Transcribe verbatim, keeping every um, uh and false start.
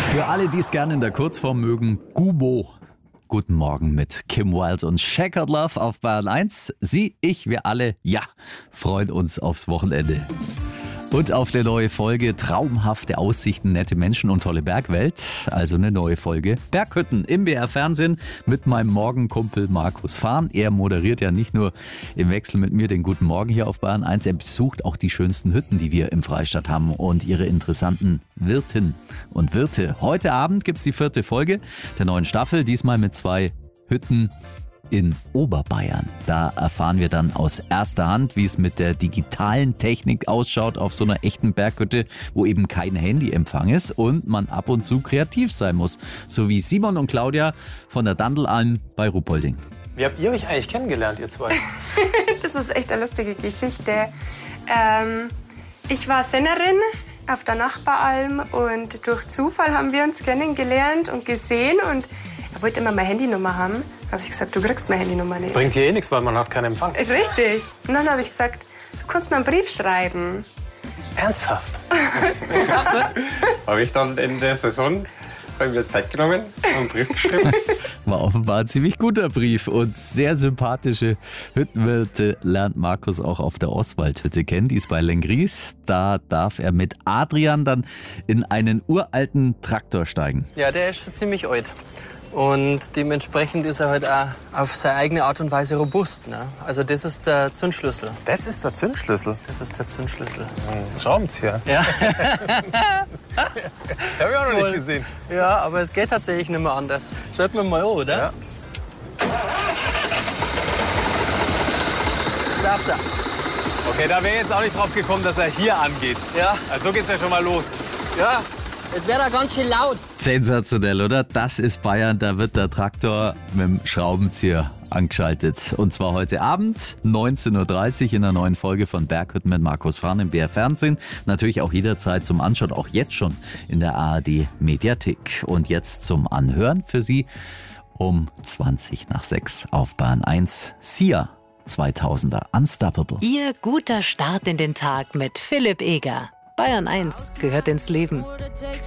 Für alle, die es gerne in der Kurzform mögen, Gummo. Guten Morgen mit Kim Wilde und Shackled Love auf Bayern eins. Sie, ich, wir alle, ja, freuen uns aufs Wochenende. Und auf der neue Folge traumhafte Aussichten, nette Menschen und tolle Bergwelt. Also eine neue Folge Berghütten im B R Fernsehen mit meinem Morgenkumpel Markus Fahn. Er moderiert ja nicht nur im Wechsel mit mir den Guten Morgen hier auf Bayern eins. Er besucht auch die schönsten Hütten, die wir im Freistaat haben und ihre interessanten Wirten und Wirte. Heute Abend gibt's die vierte Folge der neuen Staffel. Diesmal mit zwei Hütten in Oberbayern. Da erfahren wir dann aus erster Hand, wie es mit der digitalen Technik ausschaut auf so einer echten Berghütte, wo eben kein Handyempfang ist und man ab und zu kreativ sein muss. So wie Simon und Claudia von der Dandelalm bei Ruppolding. Wie habt ihr euch eigentlich kennengelernt, ihr zwei? Das ist echt eine lustige Geschichte. Ähm, ich war Sennerin auf der Nachbaralm und durch Zufall haben wir uns kennengelernt und gesehen und er wollte immer meine Handynummer haben. Da habe ich gesagt, du kriegst meine Handynummer nicht. Bringt hier eh nichts, weil man hat keinen Empfang. Richtig. Und dann habe ich gesagt, du kannst mir einen Brief schreiben. Ernsthaft? Krass, ne? Habe ich dann in der Saison habe ich mir Zeit genommen und einen Brief geschrieben. War offenbar ein ziemlich guter Brief und sehr sympathische Hüttenwirte lernt Markus auch auf der Oswaldhütte kennen. Die ist bei Lengries. Da darf er mit Adrian dann in einen uralten Traktor steigen. Ja, der ist schon ziemlich alt. Und dementsprechend ist er halt auch auf seine eigene Art und Weise robust. Ne? Also das ist der Zündschlüssel. Das ist der Zündschlüssel. Das ist der Zündschlüssel. Ein Schraubenzieher. Ja. Habe ich auch noch nicht gesehen. Ja, aber es geht tatsächlich nicht mehr anders. Schaut mir mal an, oder? Ja. Klappt er. Okay, da wäre jetzt auch nicht drauf gekommen, dass er hier angeht. Ja. Also so geht's ja schon mal los. Ja. Es wäre da ganz schön laut. Sensationell, oder? Das ist Bayern, da wird der Traktor mit dem Schraubenzieher angeschaltet. Und zwar heute Abend, neunzehn Uhr dreißig in der neuen Folge von Berghütten mit Markus Fahn im B R Fernsehen. Natürlich auch jederzeit zum Anschauen, auch jetzt schon in der A R D Mediathek. Und jetzt zum Anhören für Sie um zwanzig nach sechs auf Bayern eins. Sia, zweitausender, Unstoppable. Ihr guter Start in den Tag mit Philipp Eger. Bayern eins gehört ins Leben.